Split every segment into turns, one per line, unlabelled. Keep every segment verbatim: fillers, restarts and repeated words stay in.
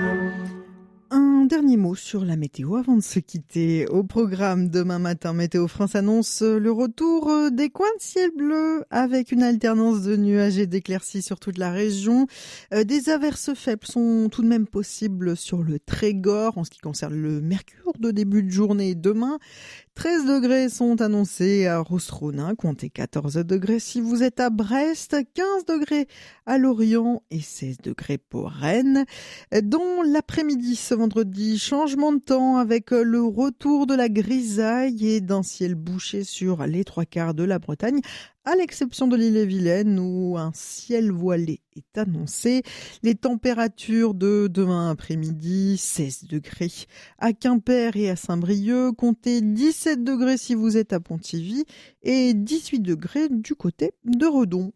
Un dernier mot sur la météo avant de se quitter. Au programme demain matin, Météo France annonce le retour des coins de ciel bleu avec une alternance de nuages et d'éclaircies sur toute la région. Des averses faibles sont tout de même possibles sur le Trégor en ce qui concerne le mercure de début de journée demain. treize degrés sont annoncés à Rosseronin, comptez quatorze degrés si vous êtes à Brest, quinze degrés à Lorient et seize degrés pour Rennes. Dans l'après-midi ce vendredi, changement de temps avec le retour de la grisaille et d'un ciel bouché sur les trois quarts de la Bretagne, à l'exception de l'île-et-Vilaine où un ciel voilé est annoncé. Les températures de demain après-midi, seize degrés à Quimper et à Saint-Brieuc, comptez dix-sept degrés si vous êtes à Pontivy et dix-huit degrés du côté de Redon.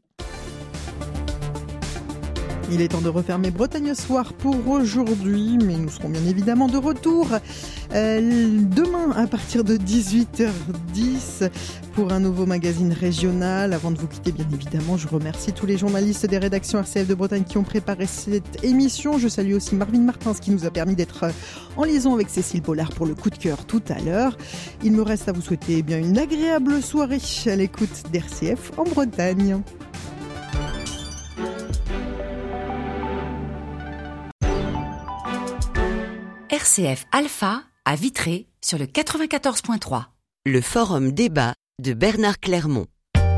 Il est temps de refermer Bretagne Soir pour aujourd'hui, mais nous serons bien évidemment de retour euh, demain à partir de dix-huit heures dix pour un nouveau magazine régional. Avant de vous quitter, bien évidemment, je remercie tous les journalistes des rédactions R C F de Bretagne qui ont préparé cette émission. Je salue aussi Marvin Martins qui nous a permis d'être en liaison avec Cécile Bollard pour le coup de cœur tout à l'heure. Il me reste à vous souhaiter eh bien une agréable soirée à l'écoute d'R C F en Bretagne.
R C F Alpha à Vitré sur le quatre-vingt-quatorze point trois.
Le forum débat de Bernard Clermont.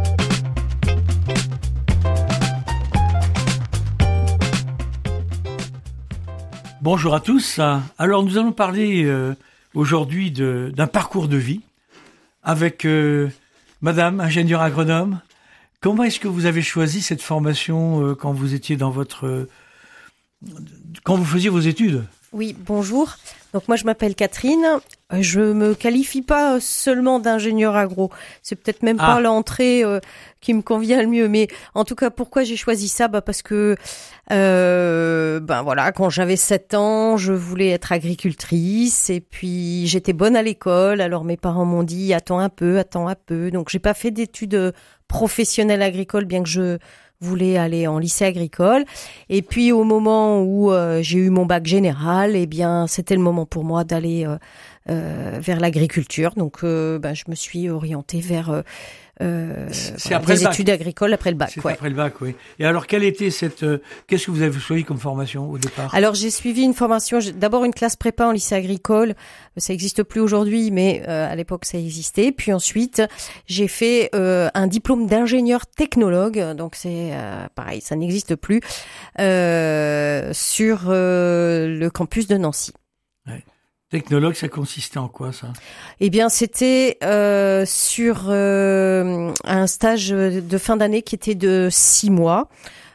Bonjour à tous. Alors nous allons parler euh, aujourd'hui de, d'un parcours de vie avec euh, Madame ingénieure agronome. Comment est-ce que vous avez choisi cette formation euh, quand vous étiez dans votre euh, quand vous faisiez vos études?
Oui, bonjour. Donc moi je m'appelle Catherine. Je me qualifie pas seulement d'ingénieur agro. C'est peut-être même ah. pas l'entrée euh, qui me convient le mieux. Mais en tout cas, pourquoi j'ai choisi ça? Bah parce que euh, ben voilà, quand j'avais sept ans, je voulais être agricultrice et puis j'étais bonne à l'école. Alors mes parents m'ont dit attends un peu, attends un peu. Donc j'ai pas fait d'études professionnelles agricoles, bien que je voulais aller en lycée agricole. Et puis au moment où euh, j'ai eu mon bac général, eh bien c'était le moment pour moi d'aller euh, euh, vers l'agriculture. Donc euh, ben, je me suis orientée vers euh, euh,
c'est
voilà,
après
des
le bac.
études agricoles après le bac.
C'est
ouais.
après le bac, oui. Et alors quelle était cette euh, qu'est-ce que vous avez choisi comme formation au départ?
Alors j'ai suivi une formation, d'abord une classe prépa en lycée agricole. Ça n'existe plus aujourd'hui, mais euh, à l'époque ça existait. Puis ensuite j'ai fait euh, un diplôme d'ingénieur technologue. Donc c'est euh, pareil, ça n'existe plus euh, sur euh, le campus de Nancy.
Ouais. Technologue, ça consistait en quoi, ça?
Eh bien, c'était euh, sur euh, un stage de fin d'année qui était de six mois.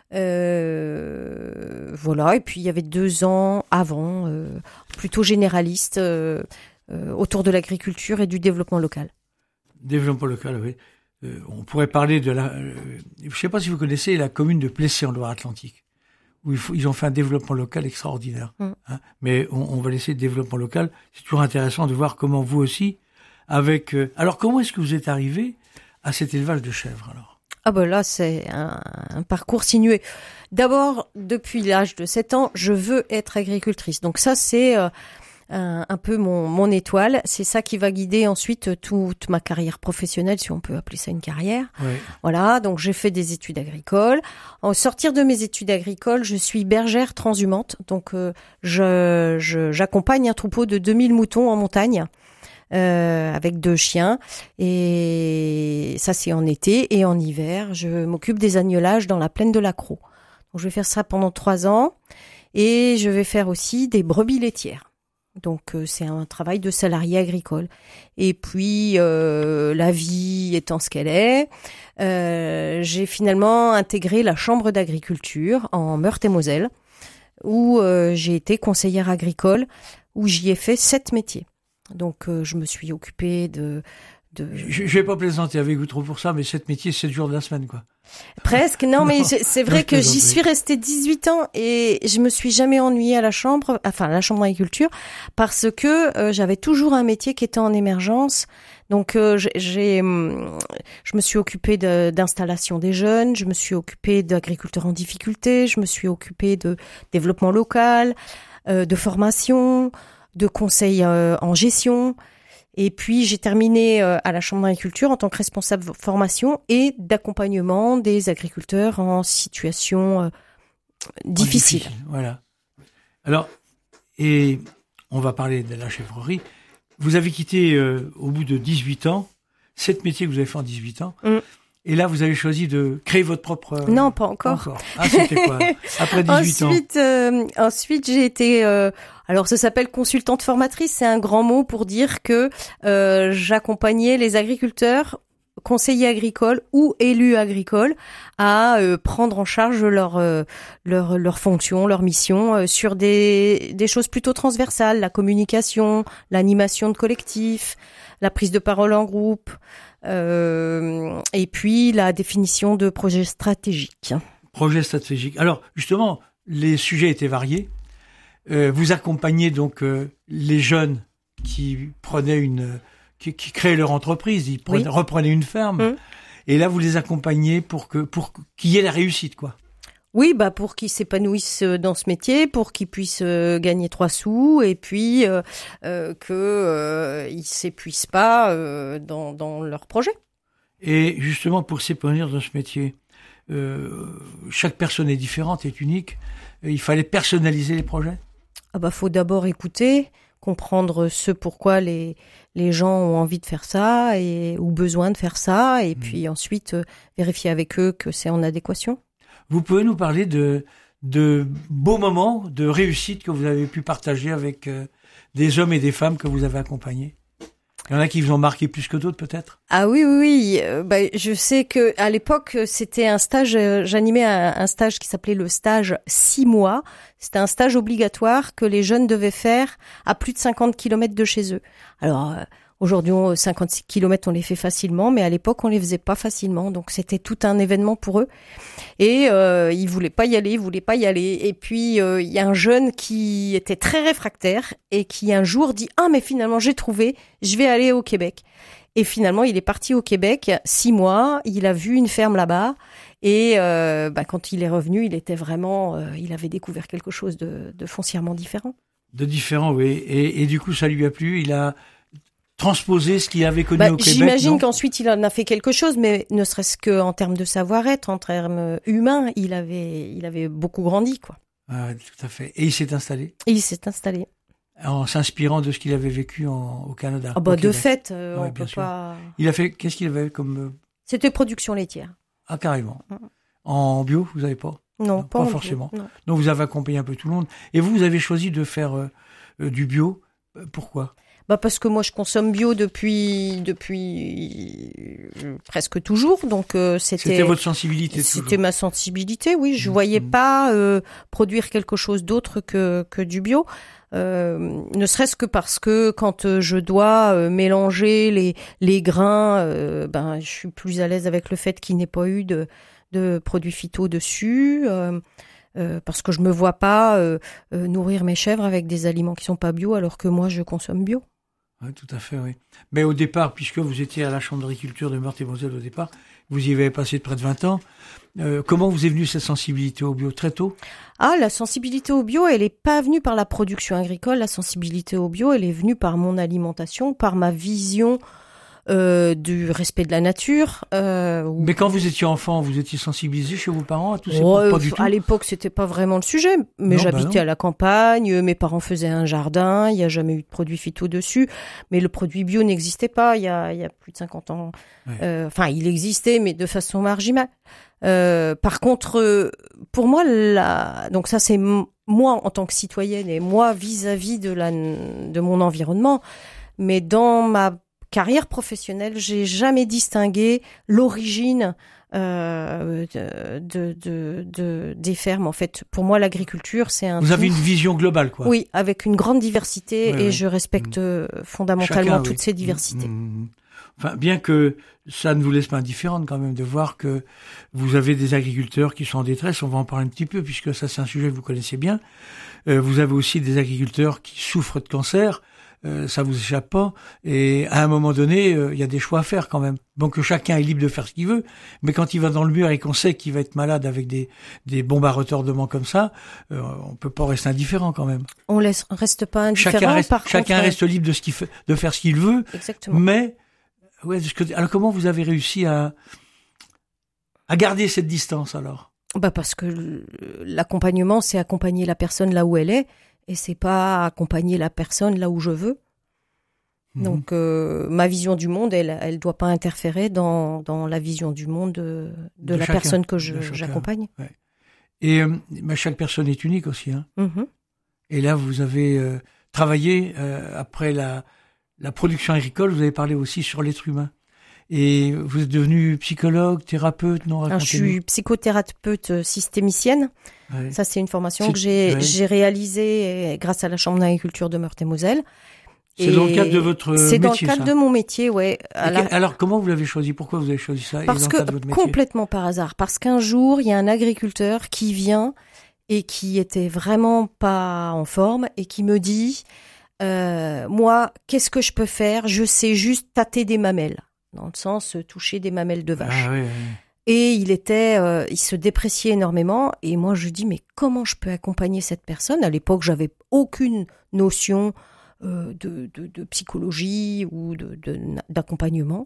Euh, voilà, et puis il y avait deux ans avant, euh, plutôt généraliste, euh, euh, autour de l'agriculture et du développement local.
Développement local, oui. Euh, on pourrait parler de la... Euh, je ne sais pas si vous connaissez la commune de Plessé en Loire-Atlantique, où il faut, ils ont fait un développement local extraordinaire. Mm. Hein, mais on, on va laisser le développement local. C'est toujours intéressant de voir comment vous aussi, avec... Euh, alors, comment est-ce que vous êtes arrivé à cet élevage de chèvres, alors?
Ah ben là, c'est un, un parcours sinueux. D'abord, depuis l'âge de sept ans, je veux être agricultrice. Donc ça, c'est euh, un, un peu mon, mon étoile. C'est ça qui va guider ensuite toute ma carrière professionnelle, si on peut appeler ça une carrière. Oui. Voilà, donc j'ai fait des études agricoles. En sortir de mes études agricoles, je suis bergère transhumante. Donc euh, je, je, j'accompagne un troupeau de deux mille moutons en montagne. Euh, avec deux chiens, et ça c'est en été, et en hiver je m'occupe des agnelages dans la plaine de l'Accro. Donc je vais faire ça pendant trois ans, et je vais faire aussi des brebis laitières. Donc euh, c'est un travail de salarié agricole. Et puis euh, la vie étant ce qu'elle est, euh, j'ai finalement intégré la chambre d'agriculture en Meurthe-et-Moselle, où euh, j'ai été conseillère agricole, où j'y ai fait sept métiers. Donc, euh, je me suis occupée de... de...
Je ne vais pas plaisanter avec vous trop pour ça, mais sept métiers, sept jours de la semaine, quoi.
Presque, non, non mais c'est vrai que j'y suis restée dix-huit ans et je me suis jamais ennuyée à la chambre, enfin à la chambre d'agriculture, parce que euh, j'avais toujours un métier qui était en émergence. Donc, euh, j'ai, je me suis occupée de, d'installation des jeunes, je me suis occupée d'agriculteurs en difficulté, je me suis occupée de développement local. euh, de formation, de conseils euh, en gestion. Et puis, j'ai terminé euh, à la Chambre d'agriculture en tant que responsable de formation et d'accompagnement des agriculteurs en situation euh, difficile.
difficile. Voilà. Alors, et on va parler de la chèvrerie. Vous avez quitté, euh, au bout de dix-huit ans, sept métiers que vous avez fait en dix-huit ans. Mm. Et là, vous avez choisi de créer votre propre... Euh...
Non, pas encore.
encore. Ah, c'était quoi? Après dix-huit
ensuite,
ans.
Euh, ensuite, j'ai été... Euh, alors, ça s'appelle consultante formatrice. C'est un grand mot pour dire que euh, j'accompagnais les agriculteurs, conseillers agricoles ou élus agricoles à euh, prendre en charge leur euh, leur leur fonction, leur mission euh, sur des des choses plutôt transversales, la communication, l'animation de collectifs, la prise de parole en groupe, euh, et puis la définition de projets stratégiques.
Projets stratégiques. Alors justement, les sujets étaient variés. Euh, vous accompagnez donc euh, les jeunes qui prenaient une Qui, qui créaient leur entreprise, ils prenaient, oui. reprenaient une ferme, mmh. et là vous les accompagnez pour que pour qu'il y ait la réussite, quoi.
Oui, bah pour qu'ils s'épanouissent dans ce métier, pour qu'ils puissent euh, gagner trois sous, et puis euh, euh, que euh, ils s'épuisent pas euh, dans dans leur projet.
Et justement pour s'épanouir dans ce métier, euh, chaque personne est différente, est unique. Il fallait personnaliser les projets.
Ah bah faut d'abord écouter, comprendre ce pourquoi les les gens ont envie de faire ça et ou besoin de faire ça, et mmh. puis ensuite euh, vérifier avec eux que c'est en adéquation.
Vous pouvez nous parler de de beaux moments de réussite que vous avez pu partager avec euh, des hommes et des femmes que vous avez accompagnés? Il y en a qui vous ont marqué plus que d'autres, peut-être?
Ah oui, oui, oui. Euh, bah, je sais que à l'époque, c'était un stage, euh, j'animais un, un stage qui s'appelait le stage six mois. C'était un stage obligatoire que les jeunes devaient faire à plus de cinquante kilomètres de chez eux. Alors, euh, aujourd'hui, cinquante kilomètres, on les fait facilement, mais à l'époque, on les faisait pas facilement. Donc, c'était tout un événement pour eux. Et euh, ils voulaient pas y aller, ils voulaient pas y aller. Et puis, il euh, y a un jeune qui était très réfractaire et qui un jour dit « Ah, mais finalement, j'ai trouvé, je vais aller au Québec ». Et finalement, il est parti au Québec, six mois, il a vu une ferme là-bas. Et euh, bah, quand il est revenu, il était vraiment, euh, il avait découvert quelque chose de, de foncièrement différent.
De différent, oui. Et, et du coup, ça lui a plu. Il a transposé ce qu'il avait connu
bah,
au Québec.
J'imagine qu'ensuite, il en a fait quelque chose, mais ne serait-ce qu'en termes de savoir-être, en termes humains, il avait, il avait beaucoup grandi, quoi.
Ah, tout à fait. Et il s'est installé.
Et il s'est installé.
En s'inspirant de ce qu'il avait vécu en, au Canada.
Ah bah,
au
de
Québec.
fait, euh,
ouais,
on peut
sûr.
pas.
Il a fait. Qu'est-ce qu'il avait comme.
C'était production laitière.
Ah, carrément. Mmh. En bio, vous n'avez pas?
Non,
non
pas,
pas
en
forcément.
Bio, non.
Donc vous avez accompagné un peu tout le monde. Et vous, vous avez choisi de faire euh, euh, du bio. Pourquoi?
Bah parce que moi je consomme bio depuis depuis euh, presque toujours, donc euh, c'était.
C'était votre sensibilité.
C'était
toujours.
ma sensibilité, oui. Je
mmh,
voyais
mmh.
pas euh, produire quelque chose d'autre que que du bio. Euh, ne serait-ce que parce que quand je dois euh, mélanger les les grains, euh, ben je suis plus à l'aise avec le fait qu'il n'ait pas eu de de produits phyto dessus, euh, euh, parce que je me vois pas euh, euh, nourrir mes chèvres avec des aliments qui sont pas bio, alors que moi je consomme bio.
Oui, tout à fait, oui. Mais au départ, puisque vous étiez à la Chambre d'agriculture de Meurthe-et-Moselle au départ, vous y avez passé de près de vingt ans. Euh, comment vous est venue cette sensibilité au bio très tôt?
Ah, la sensibilité au bio, elle est pas venue par la production agricole. La sensibilité au bio, elle est venue par mon alimentation, par ma vision euh, du respect de la nature. Euh,
Mais quand vous étiez enfant, vous étiez sensibilisé chez vos parents à tous ces
oh,
points? Pas
euh,
du tout.
À l'époque, c'était pas vraiment le sujet. Mais
non,
j'habitais
bah
à la campagne, mes parents faisaient un jardin, il y a jamais eu de produits phyto dessus. Mais le produit bio n'existait pas il y a, il y a plus de cinquante ans.
Ouais.
Euh, enfin, il existait, mais de façon marginale. Euh, par contre, pour moi, la... donc ça c'est m- moi en tant que citoyenne et moi vis-à-vis de la de mon environnement. Mais dans ma carrière professionnelle, j'ai jamais distingué l'origine euh, de, de, de, de des fermes. En fait, pour moi, l'agriculture, c'est un.
Vous
tout.
avez une vision globale, quoi.
Oui, avec une grande diversité,
ouais,
et
ouais.
je respecte mmh. fondamentalement
Chacun,
toutes
oui.
ces diversités.
Mmh. Enfin, bien que ça ne vous laisse pas indifférente quand même de voir que vous avez des agriculteurs qui sont en détresse. On va en parler un petit peu puisque ça c'est un sujet que vous connaissez bien. Euh, vous avez aussi des agriculteurs qui souffrent de cancer. euh, ça vous échappe pas. Et à un moment donné, il euh, y a des choix à faire quand même. Donc chacun est libre de faire ce qu'il veut. Mais quand il va dans le mur et qu'on sait qu'il va être malade avec des, des bombes à retardement comme ça, euh, on peut pas rester indifférent quand même.
On laisse, reste pas indifférent.
Chacun reste,
par
chacun
contre,
reste libre de ce qu'il fait, de faire ce qu'il veut.
Exactement.
Mais ouais, de ce que, alors comment vous avez réussi à à garder cette distance alors?
Bah parce que l'accompagnement, c'est accompagner la personne là où elle est, et c'est pas accompagner la personne là où je veux. Mmh. Donc euh, ma vision du monde, elle, elle doit pas interférer dans dans la vision du monde de, de, de la chacun, personne que je, j'accompagne.
Ouais. Et euh, bah, chaque personne est unique aussi, hein. Mmh. Et là, vous avez euh, travaillé euh, après la la production agricole. Vous avez parlé aussi sur l'être humain. Et vous êtes devenu psychologue, thérapeute, non?
Alors, je suis psychothérapeute systémicienne. Ouais. Ça, c'est une formation c'est, que j'ai, ouais. j'ai réalisée grâce à la Chambre d'agriculture de Meurthe-et-Moselle.
C'est et dans le cadre de votre
c'est
métier,
C'est dans le cadre
ça.
de mon métier, ouais.
La... Alors, comment vous l'avez choisi? Pourquoi vous avez choisi ça?
Parce
et dans
que,
le cadre de votre métier?
complètement par hasard. Parce qu'un jour, il y a un agriculteur qui vient et qui était vraiment pas en forme et qui me dit, euh, moi, qu'est-ce que je peux faire? Je sais juste tâter des mamelles. Dans le sens toucher des mamelles de vache.
Ah, oui, oui.
Et il était, euh, il se dépréciait énormément. Et moi, je dis, mais comment je peux accompagner cette personne? À l'époque, j'avais aucune notion euh, de, de, de psychologie ou de, de, d'accompagnement.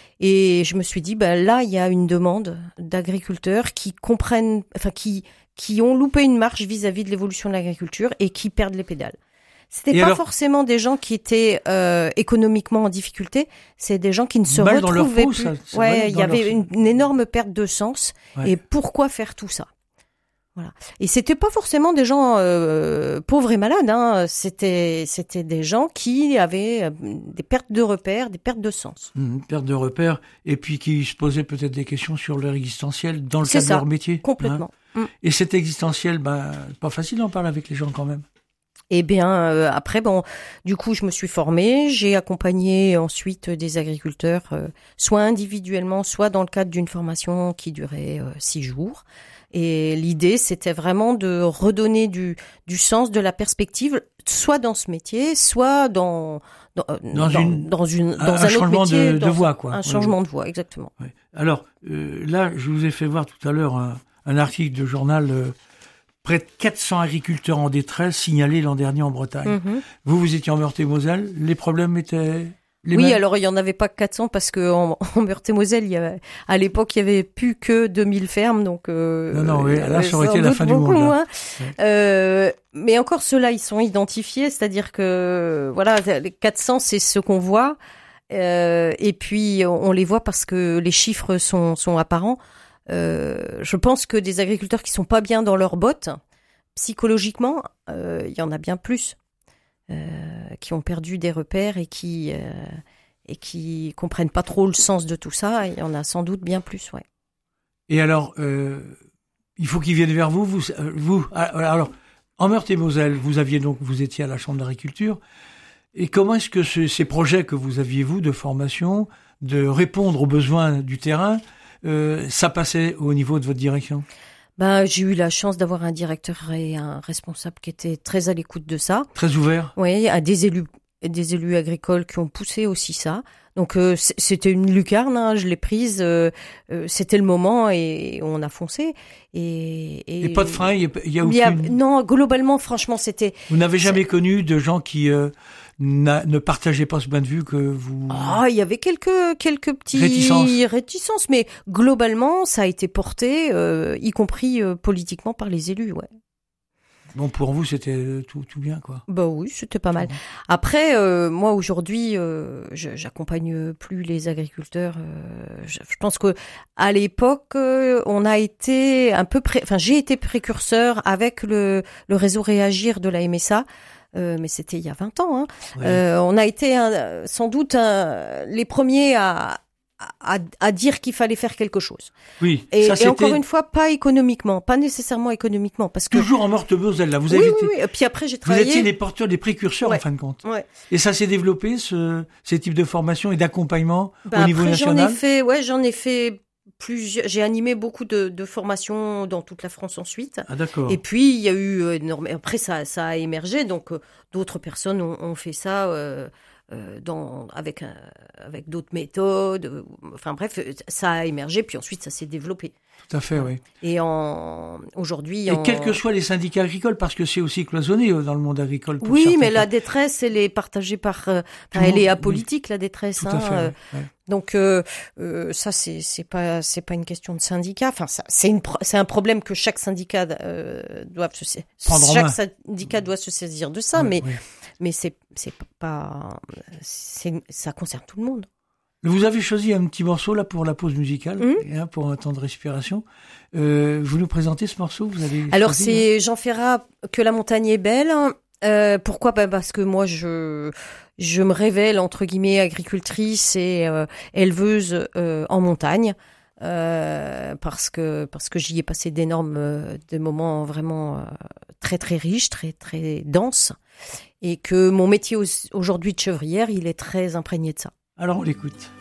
Et je me suis dit, ben là, il y a une demande d'agriculteurs qui comprennent, enfin, qui, qui ont loupé une marche vis-à-vis de l'évolution de l'agriculture et qui perdent les pédales. C'était
et
pas
alors,
forcément des gens qui étaient euh, économiquement en difficulté, c'est des gens qui ne se retrouvaient plus. Ça, ouais, il y avait une, une énorme perte de sens. Ouais. Et pourquoi faire tout ça? Voilà. Et c'était pas forcément des gens euh, pauvres et malades. Hein. C'était c'était des gens qui avaient des pertes de repères, des pertes de sens.
Mmh, perte de repères, et puis qui se posaient peut-être des questions sur leur existentiel dans le
c'est
cadre
ça,
de leur métier.
Complètement.
Hein. Mmh. Et cet existentiel, ben, pas facile d'en parler avec les gens quand même.
Eh bien, euh, après, bon, du coup, je me suis formée. J'ai accompagné ensuite des agriculteurs, euh, soit individuellement, soit dans le cadre d'une formation qui durait euh, six jours. Et l'idée, c'était vraiment de redonner du, du sens, de la perspective, soit dans ce métier, soit dans dans,
dans,
dans
une
dans une dans
un,
un,
un changement
autre métier,
de, de voie, quoi.
Un
ouais,
changement
ouais.
de voie, exactement.
Ouais. Alors euh, là, je vous ai fait voir tout à l'heure un, un article de journal. Euh, Près de quatre cents agriculteurs en détresse signalés l'an dernier en Bretagne. Mmh. Vous, vous étiez en Meurthe-et-Moselle. Les problèmes étaient les
oui,
mêmes?
Alors il y en avait pas quatre cents parce que en, en Meurthe-et-Moselle, il y avait, à l'époque, il y avait plus que deux mille fermes, donc euh,
non, non, oui, là, ça aurait été la fin du monde. Là.
Ouais. Euh, mais encore ceux-là, ils sont identifiés, c'est-à-dire que voilà, les quatre cents, c'est ce qu'on voit, euh, et puis on les voit parce que les chiffres sont, sont apparents. Euh, je pense que des agriculteurs qui sont pas bien dans leurs bottes, psychologiquement, euh, il y en a bien plus, euh, qui ont perdu des repères et qui euh, et qui comprennent pas trop le sens de tout ça. Il y en a sans doute bien plus, ouais.
Et alors, euh, il faut qu'ils viennent vers vous, vous, vous. Alors, en Meurthe-et-Moselle, vous aviez donc, vous étiez à la Chambre d'agriculture. Et comment est-ce que ce, ces projets que vous aviez vous de formation, de répondre aux besoins du terrain, Euh, ça passait au niveau de votre direction?
Ben, j'ai eu la chance d'avoir un directeur et un responsable qui étaient très à l'écoute de ça.
Très ouvert?
Oui, à des élus, des élus agricoles qui ont poussé aussi ça. Donc euh, c'était une lucarne, hein, je l'ai prise, euh, euh, c'était le moment et on a foncé. Et, et,
et pas de frein, il y a, il y a aucune...
y a, non, globalement, franchement, c'était...
Vous n'avez jamais connu de gens qui euh, ne partageaient pas ce point de vue que vous...
Ah, oh, il y avait quelques quelques petits
réticences,
réticences mais globalement, ça a été porté, euh, y compris euh, politiquement par les élus, ouais.
Bon, pour vous, c'était tout, tout bien, quoi.
Bah oui, c'était pas mal. Après, euh, moi aujourd'hui, euh, je, j'accompagne plus les agriculteurs. Euh, je, je pense que à l'époque, euh, on a été un peu, pré... enfin, j'ai été précurseur avec le le réseau Réagir de la M S A. Euh, mais c'était il y a vingt ans. Hein. Oui. Euh, on a été un, sans doute un, les premiers à À, à dire qu'il fallait faire quelque chose.
Oui.
Et,
ça,
et encore une fois, pas économiquement, pas nécessairement économiquement, parce que
toujours en Meurthe-et-Moselle là. Vous avez
oui,
été.
Oui, oui. Et puis après, j'ai travaillé.
Vous étiez les porteurs, des précurseurs
ouais.
en fin de compte.
Ouais.
Et ça s'est développé, ce ces types de formation et d'accompagnement
bah,
au niveau
après,
national.
J'en ai fait, ouais, j'en ai fait plusieurs, j'ai animé beaucoup de, de formations dans toute la France ensuite.
Ah d'accord.
Et puis il y a eu énormément. Après ça, ça a émergé, donc euh, d'autres personnes ont, ont fait ça euh, euh, dans avec un, avec d'autres méthodes. Euh, enfin bref, ça a émergé, puis ensuite ça s'est développé.
Tout à fait, oui.
Et en aujourd'hui,
et
en...
quels que soient les syndicats agricoles, parce que c'est aussi cloisonné dans le monde agricole. Pour
oui, mais
cas.
la détresse, elle est partagée par. Euh, enfin, elle est apolitique, oui. La détresse.
Tout
hein,
à fait.
euh,
ouais, ouais.
Donc euh, euh, ça, c'est c'est pas c'est pas une question de syndicat. Enfin, ça, c'est une c'est un problème que chaque syndicat euh, doit se
prendre
chaque
en main.
syndicat doit se saisir de ça,
ouais,
mais
ouais.
mais c'est c'est pas c'est ça concerne tout le monde.
Vous avez choisi un petit morceau là pour la pause musicale, mmh. hein, pour un temps de respiration. Euh, vous nous présentez ce morceau, vous avez
Alors
choisi,
c'est Jean Ferrat, Que la montagne est belle. Euh, pourquoi ? Ben parce que moi je je me révèle entre guillemets agricultrice et euh, éleveuse euh, en montagne. Euh, parce que parce que j'y ai passé d'énormes euh, des moments vraiment euh, très très riches, très très denses, et que mon métier aujourd'hui de chevrière, il est très imprégné de ça.
Alors on l'écoute.